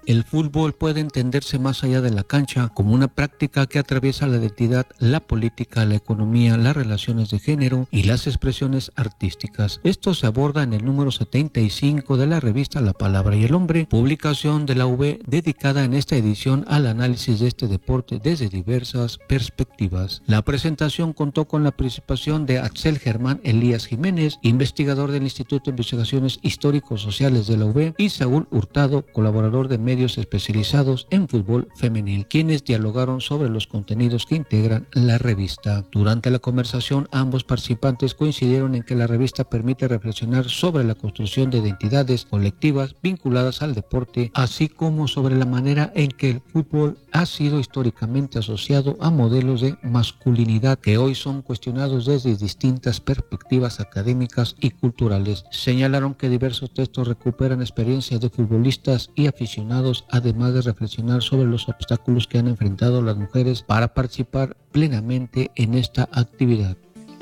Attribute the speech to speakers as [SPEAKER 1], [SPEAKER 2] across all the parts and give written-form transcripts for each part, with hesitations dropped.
[SPEAKER 1] El fútbol puede entenderse más allá de la cancha como una práctica que atraviesa la identidad, la política, la economía, las relaciones de género y las expresiones artísticas. Esto se aborda en el número 75 de la revista La Palabra y el Hombre, publicación de la UB dedicada en esta edición al análisis de este deporte desde diversas perspectivas. La presentación contó con la participación de Axel Germán Elías Jiménez, investigador del Instituto de Investigaciones Histórico-Sociales de la UB, y Saúl Hurtado, colaborador de medios especializados en fútbol femenil, quienes dialogaron sobre los contenidos que integran la revista. Durante la conversación, ambos participantes coincidieron en que la revista permite reflexionar sobre la construcción de identidades colectivas vinculadas al deporte, así como sobre la manera en que el fútbol ha sido históricamente asociado a modelos de masculinidad que hoy son cuestionados desde distintas perspectivas académicas y culturales. Señalaron que diversos textos recuperan experiencias de futbolistas y aficionados, además de reflexionar sobre los obstáculos que han enfrentado las mujeres para participar plenamente en esta actividad.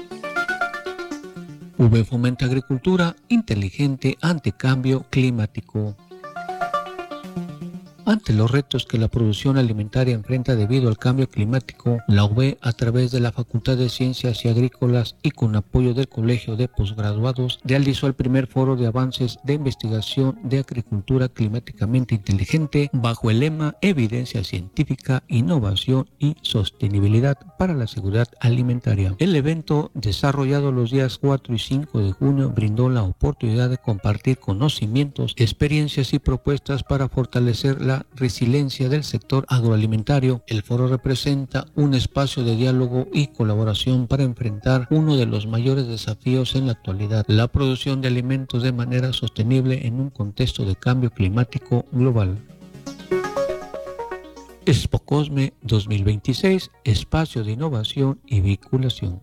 [SPEAKER 1] UB fomenta agricultura inteligente ante cambio climático. Ante los retos que la producción alimentaria enfrenta debido al cambio climático, la UB, a través de la Facultad de Ciencias y Agrícolas y con apoyo del Colegio de Posgraduados, realizó el primer foro de avances de investigación de agricultura climáticamente inteligente bajo el lema Evidencia científica, innovación y sostenibilidad para la seguridad alimentaria. El evento, desarrollado los días 4 y 5 de junio, brindó la oportunidad de compartir conocimientos, experiencias y propuestas para fortalecer la resiliencia del sector agroalimentario. El foro representa un espacio de diálogo y colaboración para enfrentar uno de los mayores desafíos en la actualidad: la producción de alimentos de manera sostenible en un contexto de cambio climático global. Expocosme 2026, espacio de innovación y vinculación.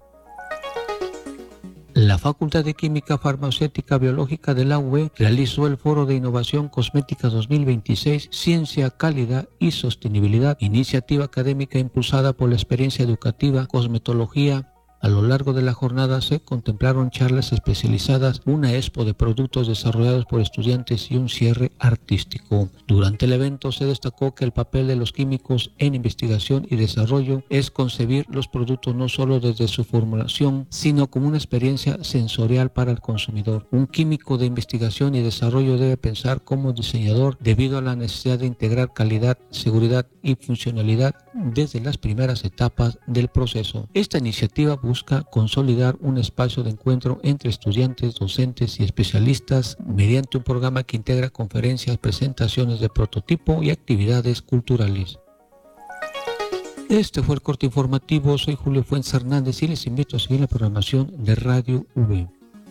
[SPEAKER 1] La Facultad de Química Farmacéutica Biológica de la UB realizó el Foro de Innovación Cosmética 2026, Ciencia, Calidad y Sostenibilidad, iniciativa académica impulsada por la experiencia educativa Cosmetología. A lo largo de la jornada se contemplaron charlas especializadas, una expo de productos desarrollados por estudiantes y un cierre artístico. Durante el evento se destacó que el papel de los químicos en investigación y desarrollo es concebir los productos no solo desde su formulación, sino como una experiencia sensorial para el consumidor. Un químico de investigación y desarrollo debe pensar como diseñador debido a la necesidad de integrar calidad, seguridad y funcionalidad desde las primeras etapas del proceso. Esta iniciativa busca consolidar un espacio de encuentro entre estudiantes, docentes y especialistas mediante un programa que integra conferencias, presentaciones de prototipo y actividades culturales. Este fue el corte informativo. Soy Julio Fuentes Hernández y les invito a seguir la programación de Radio UB.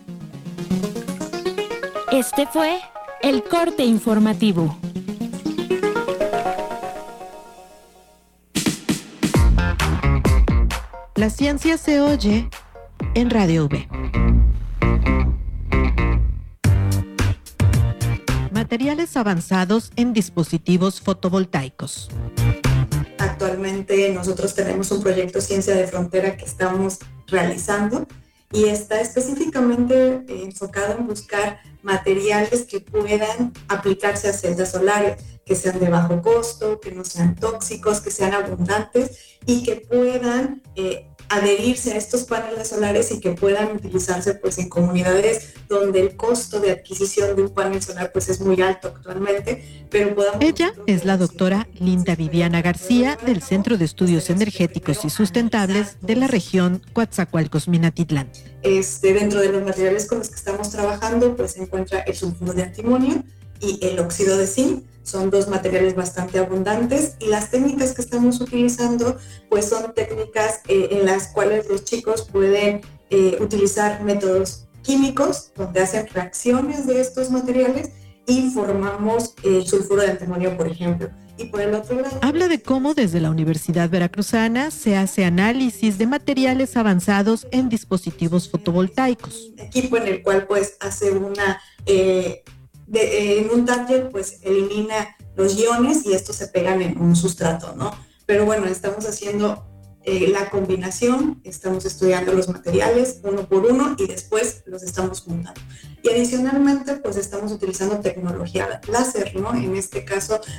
[SPEAKER 2] Este fue el corte informativo.
[SPEAKER 3] La ciencia se oye en Radio UB. Materiales avanzados en dispositivos fotovoltaicos.
[SPEAKER 4] Actualmente nosotros tenemos un proyecto Ciencia de Frontera que estamos realizando y está específicamente enfocado en buscar materiales que puedan aplicarse a celdas solares, que sean de bajo costo, que no sean tóxicos, que sean abundantes y que puedan adherirse a estos paneles solares y que puedan utilizarse pues en comunidades donde el costo de adquisición de un panel solar pues es muy alto actualmente, pero podamos...
[SPEAKER 3] Ella es la doctora Linda Viviana García del Centro de Estudios Energéticos y Sustentables de la región Coatzacoalcos-Minatitlán.
[SPEAKER 4] Dentro de los materiales con los que estamos trabajando pues se encuentra el sulfuro de antimonio y el óxido de zinc. Son dos materiales bastante abundantes y las técnicas que estamos utilizando pues son técnicas en las cuales los chicos pueden utilizar métodos químicos donde hacen reacciones de estos materiales y formamos el sulfuro de antimonio, por ejemplo. Y por el otro lado...
[SPEAKER 3] Habla de cómo desde la Universidad Veracruzana se hace análisis de materiales avanzados en dispositivos fotovoltaicos.
[SPEAKER 4] Equipo en el cual pues hace una... en un tánger pues elimina los iones y estos se pegan en un sustrato, ¿no? Pero bueno, estamos haciendo la combinación, estamos estudiando los materiales uno por uno y después los estamos juntando. Y adicionalmente pues estamos utilizando tecnología láser, ¿no? En este caso